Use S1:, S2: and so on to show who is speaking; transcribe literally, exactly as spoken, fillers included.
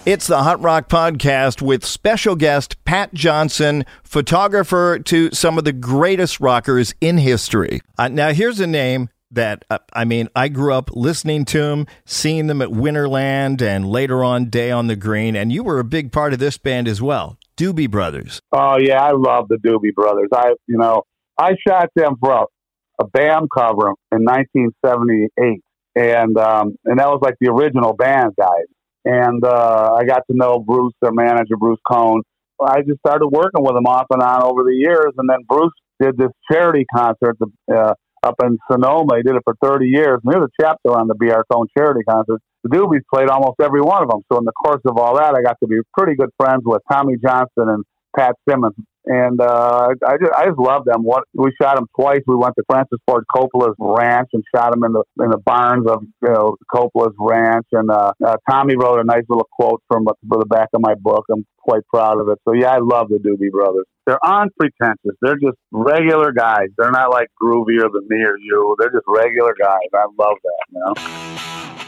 S1: It's the Hot Rock Podcast with special guest Pat Johnson, photographer to some of the greatest rockers in history. Uh, now, here's a name that, uh, I mean, I grew up listening to them, seeing them at Winterland, and later on Day on the Green, and you were a big part of this band as well, Doobie Brothers.
S2: Oh, yeah, I love the Doobie Brothers. I, you know, I shot them for a, a BAM cover in nineteen seventy-eight, and um, and that was like the original band guys. And uh, I got to know Bruce, their manager, Bruce Cohn. I just started working with him off and on over the years, and then Bruce did this charity concert uh, up in Sonoma. He did it for thirty years. And there's a chapter on the B R Cohn charity concert. The Doobies played almost every one of them. So in the course of all that, I got to be pretty good friends with Tommy Johnson and Pat Simmons. And uh, I just I just love them. What we shot them twice. We went to Francis Ford Coppola's ranch and shot them in the in the barns of you know Coppola's ranch. And uh, uh, Tommy wrote a nice little quote from for the back of my book. I'm quite proud of it. So yeah, I love the Doobie Brothers. They're unpretentious. They're just regular guys. They're not like groovier than me or you. They're just regular guys. I love that. You know.